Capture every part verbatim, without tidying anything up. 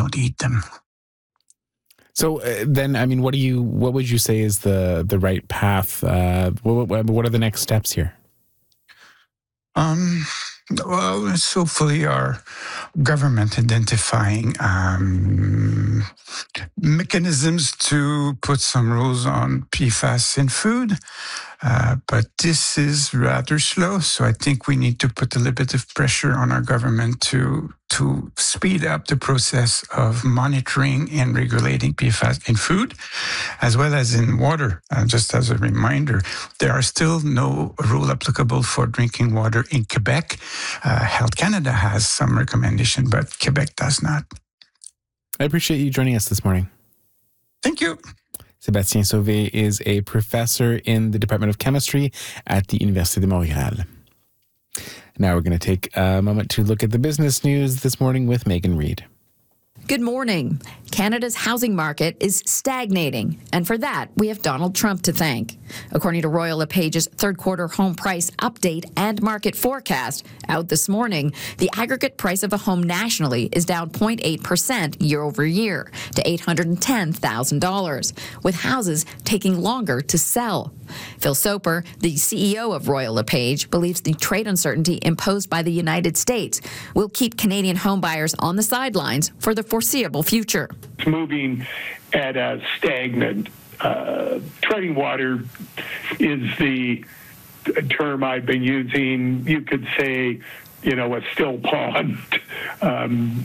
don't eat them. So uh, then, I mean, what do you? What would you say is the the right path? Uh, what, what are the next steps here? Um, well, it's hopefully our government identifying um, mechanisms to put some rules on P FAS in food. Uh, but this is rather slow, so I think we need to put a little bit of pressure on our government to to speed up the process of monitoring and regulating P FAS in food, as well as in water. Uh, just as a reminder, there are still no rule applicable for drinking water in Quebec. Uh, Health Canada has some recommendation, but Quebec does not. I appreciate you joining us this morning. Thank you. Sébastien Sauvé is a professor in the Department of Chemistry at the Université de Montréal. Now we're going to take a moment to look at the business news this morning with Megan Reid. Good morning. Canada's housing market is stagnating, and for that, we have Donald Trump to thank. According to Royal LePage's third quarter home price update and market forecast out this morning, the aggregate price of a home nationally is down zero point eight percent year over year to eight hundred ten thousand dollars, with houses taking longer to sell. Phil Soper, the C E O of Royal LePage, believes the trade uncertainty imposed by the United States will keep Canadian homebuyers on the sidelines for the foreseeable future. It's moving at a stagnant. Uh, treading water is the term I've been using. You could say, you know, a still pond, um,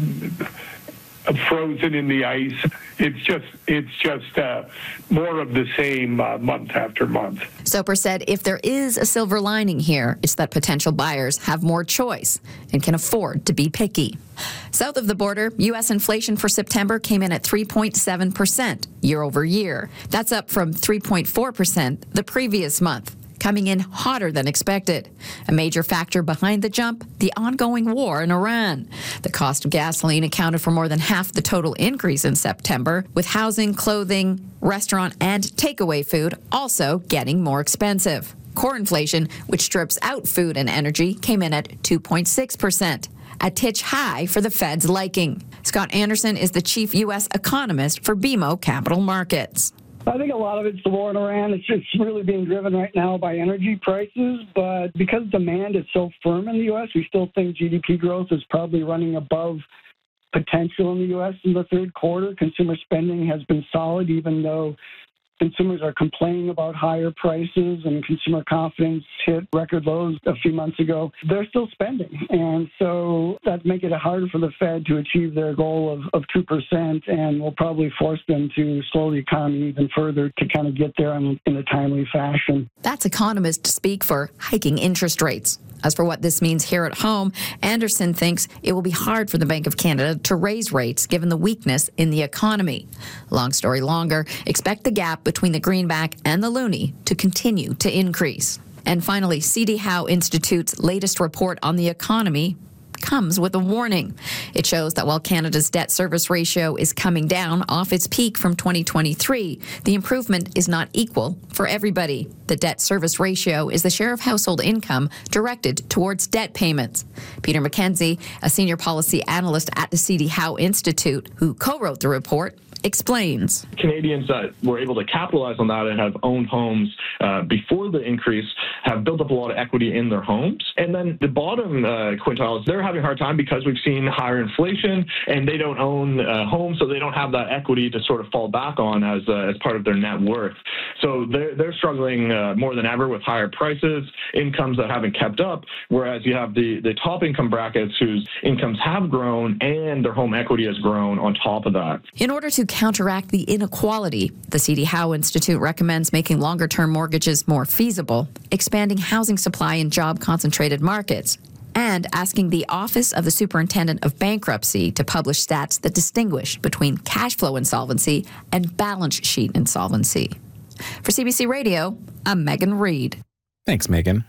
frozen in the ice. It's just, it's just uh, more of the same uh, month after month. Soper said if there is a silver lining here, it's that potential buyers have more choice and can afford to be picky. South of the border, U S inflation for September came in at three point seven percent year over year. That's up from three point four percent the previous month, coming in hotter than expected. A major factor behind the jump, the ongoing war in Iran. The cost of gasoline accounted for more than half the total increase in September, with housing, clothing, restaurant, and takeaway food also getting more expensive. Core inflation, which strips out food and energy, came in at two point six percent. A titch high for the Fed's liking. Scott Anderson is the chief U S economist for B M O Capital Markets. I think a lot of it's the war in Iran. It's just really being driven right now by energy prices. But because demand is so firm in the U S, we still think G D P growth is probably running above potential in the U S in the third quarter. Consumer spending has been solid, even though consumers are complaining about higher prices and consumer confidence hit record lows a few months ago. They're still spending. And so that's making it harder for the Fed to achieve their goal of, of two percent and will probably force them to slow the economy even further to kind of get there in, in a timely fashion. That's economists speak for hiking interest rates. As for what this means here at home, Anderson thinks it will be hard for the Bank of Canada to raise rates given the weakness in the economy. Long story longer, expect the gap between the greenback and the loonie to continue to increase. And finally, C D Howe Institute's latest report on the economy comes with a warning. It shows that while Canada's debt service ratio is coming down off its peak from twenty twenty-three, the improvement is not equal for everybody. The debt service ratio is the share of household income directed towards debt payments. Peter McKenzie, a senior policy analyst at the C D Howe Institute, who co-wrote the report, explains. Canadians that were able to capitalize on that and have owned homes uh, before the increase have built up a lot of equity in their homes. And then the bottom uh, quintiles, they're having a hard time because we've seen higher inflation and they don't own uh, homes, so they don't have that equity to sort of fall back on as uh, as part of their net worth. So they're, they're struggling uh, more than ever with higher prices, incomes that haven't kept up, whereas you have the, the top income brackets whose incomes have grown and their home equity has grown on top of that. In order to counteract the inequality, the C D Howe Institute recommends making longer-term mortgages more feasible, expanding housing supply in job-concentrated markets, and asking the Office of the Superintendent of Bankruptcy to publish stats that distinguish between cash flow insolvency and balance sheet insolvency. For C B C Radio, I'm Megan Reid. Thanks, Megan.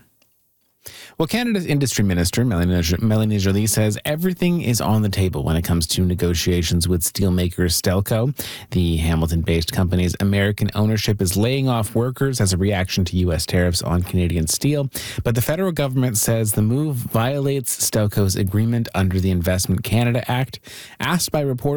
Well, Canada's industry minister, Mélanie, Mélanie Joly, says everything is on the table when it comes to negotiations with steelmaker Stelco. The Hamilton-based company's American ownership is laying off workers as a reaction to U S tariffs on Canadian steel. But the federal government says the move violates Stelco's agreement under the Investment Canada Act. Asked by reporters